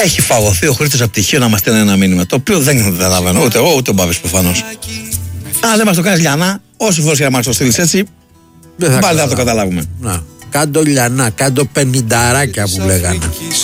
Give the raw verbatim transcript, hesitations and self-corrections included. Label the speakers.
Speaker 1: Έχει φαγωθεί ο Χρήστος από πτυχίο να μας στέλνει ένα μήνυμα. Το οποίο δεν καταλαβαίνω. Ούτε εγώ ούτε ο Μπάβης προφανώς. Αν δεν μας το κάνεις Λιανά, όσο φορές και να μας το στείλεις έτσι, πάλι δεν θα το καταλάβουμε.
Speaker 2: Να. Κάντο Λιανά, κάντο πενηνταράκια που λέγανε.